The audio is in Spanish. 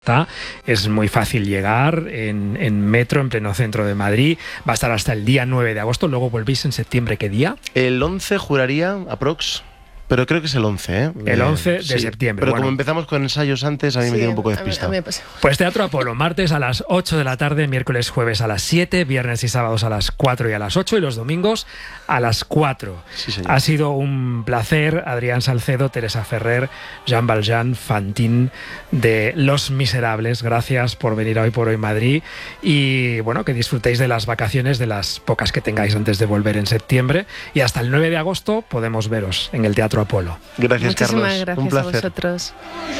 Es muy fácil llegar en metro, en pleno centro de Madrid. Va a estar hasta el día 9 de agosto. Luego volvéis en septiembre. ¿Qué día? El 11 juraría, aprox. Pero creo que es el 11, ¿eh? El 11 de septiembre. Pero bueno, como empezamos con ensayos antes, a mí me dio un poco despistado. Pues Teatro Apolo, martes a las 8 de la tarde, miércoles, jueves a las 7, viernes y sábados a las 4 y a las 8 y los domingos a las 4. Sí, señor. Ha sido un placer, Adrián Salcedo, Teresa Ferrer, Jean Valjean, Fantine de Los Miserables. Gracias por venir a Hoy por Hoy Madrid y bueno, que disfrutéis de las vacaciones, de las pocas que tengáis antes de volver en septiembre, y hasta el 9 de agosto podemos veros en el Teatro Apolo. Gracias, Muchísimas Carlos. gracias Un placer. a vosotros.